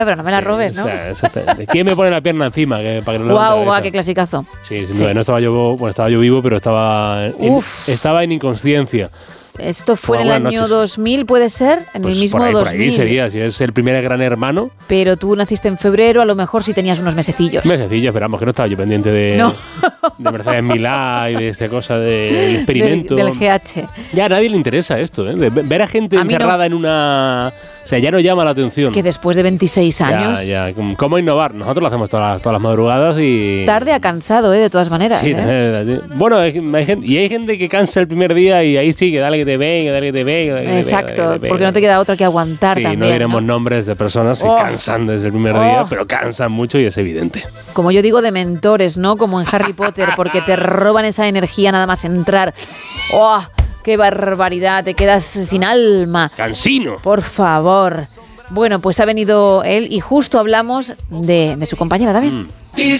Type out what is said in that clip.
Pero no me la robes, ¿no? O sea, exactamente. ¿Quién me pone la pierna encima? Para que no Guau, qué clasicazo. Sí, no estaba yo, estaba yo vivo, pero estaba en inconsciencia. Esto fue en el año 2000, ¿puede ser? En el mismo 2000. Por ahí sería, si es el primer Gran Hermano. Pero tú naciste en febrero, a lo mejor sí tenías unos mesecillos. Mesecillos, pero vamos, que no estaba yo pendiente de Mercedes Milá y de esta cosa del experimento. Del GH. Ya a nadie le interesa esto, ¿eh? De ver a gente encerrada en una... O sea, ya no llama la atención. Es que después de 26 años... Ya. ¿Cómo innovar? Nosotros lo hacemos todas las madrugadas y... Tarde ha cansado, de todas maneras. Sí, bueno, hay gente que cansa el primer día y ahí sigue, dale que te venga, dale que te venga. Exacto, porque no te queda otra que aguantar también. No diremos nombres de personas que cansan desde el primer día, pero cansan mucho y es evidente. Como yo digo, de mentores, ¿no? Como en Harry Potter, porque te roban esa energía nada más entrar. ¡Oh! ¡Qué barbaridad! Te quedas sin alma. ¡Cansino! Por favor. Bueno, pues ha venido él y justo hablamos de su compañera David.